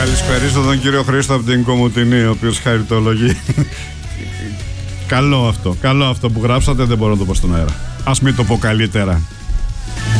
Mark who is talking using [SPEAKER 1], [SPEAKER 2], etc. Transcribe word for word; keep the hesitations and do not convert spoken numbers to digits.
[SPEAKER 1] Καλησπέριζω τον κύριο Χρήστο από την Κομωτινή, ο οποίος χαριτολογεί. Καλό αυτό, καλό αυτό που γράψατε, δεν μπορώ να το πω στον αέρα. Ας μην το πω καλύτερα.